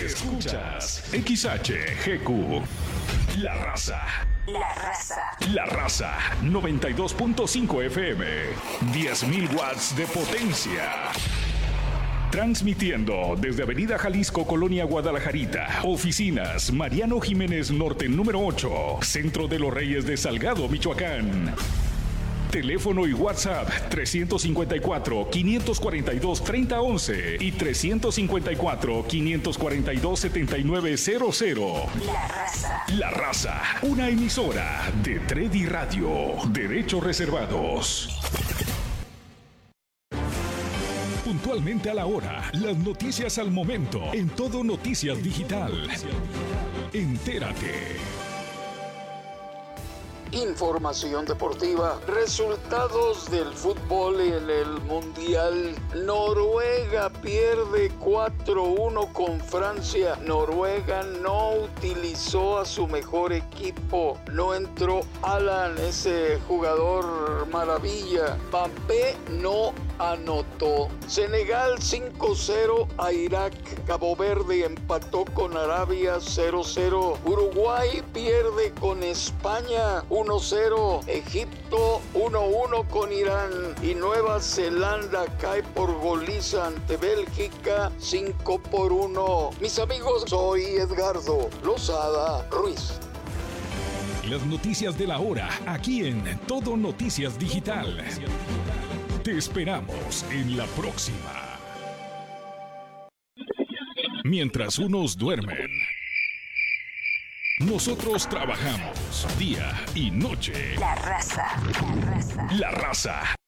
Escuchas XHGQ. La Raza. La Raza. La Raza 92.5 FM. 10.000 watts de potencia. Transmitiendo desde Avenida Jalisco, Colonia Guadalajarita. Oficinas Mariano Jiménez Norte número 8. Centro de los Reyes de Salgado, Michoacán. Teléfono y WhatsApp 354-542-3011 y 354-542-7900. La Raza. La Raza, una emisora de Tredi Radio. Derechos reservados. Puntualmente a la hora, las noticias al momento, en Todo Noticias Digital. Entérate. Información deportiva, resultados del fútbol en el Mundial. Noruega pierde 4-1 con Francia. Noruega no utilizó a su mejor equipo. No entró Alan, ese jugador maravilla. Mbappé no anotó. Senegal 5-0 a Irak. Cabo Verde empató con Arabia 0-0. Uruguay pierde con España 1-0. Egipto 1-1 con Irán. Y Nueva Zelanda cae por goliza ante Bélgica 5-1. Mis amigos, soy Edgardo Lozada Ruiz. Las noticias de la hora, aquí en Todo Noticias Digital. Te esperamos en la próxima. Mientras unos duermen, nosotros trabajamos día y noche. La Raza. La Raza. La Raza